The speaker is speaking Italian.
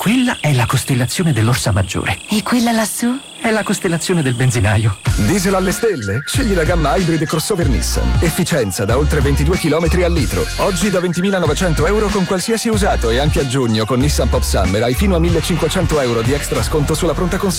Quella è la costellazione dell'Orsa Maggiore. E quella lassù? È la costellazione del benzinaio. Diesel alle stelle? Scegli la gamma Hybrid crossover Nissan. Efficienza da oltre 22 km al litro. Oggi da 20.900 euro con qualsiasi usato e anche a giugno con Nissan Pop Summer hai fino a 1.500 euro di extra sconto sulla pronta consegna.